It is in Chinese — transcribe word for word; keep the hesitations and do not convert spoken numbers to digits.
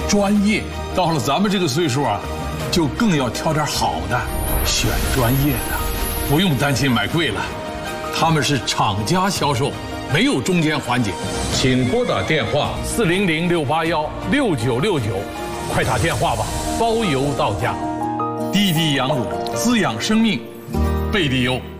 专业。到了咱们这个岁数啊，就更要挑点好的，选专业的，不用担心买贵了。他们是厂家销售，没有中间环节。请拨打电话四零零六八幺六九六九，快打电话吧，包邮到家。滴滴羊乳滋养生命，贝蒂优。